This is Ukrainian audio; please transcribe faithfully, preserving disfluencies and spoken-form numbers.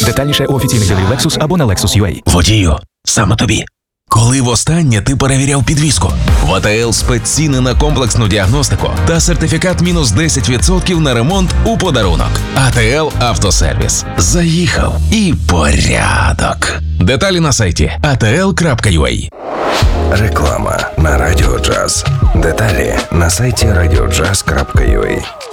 Детальніше у офіційних дилерів Lexus або на Lexus точка ю а. Водію, саме тобі. Коли востаннє ти перевіряв підвіску? В АТЛ спецціни на комплексну діагностику та сертифікат мінус десять відсотків на ремонт у подарунок. АТЛ Автосервіс. Заїхав і порядок. Деталі на сайті а те ел крапка ю а. Реклама на Радіо Джаз. Деталі на сайті радіо джаз крапка ю а.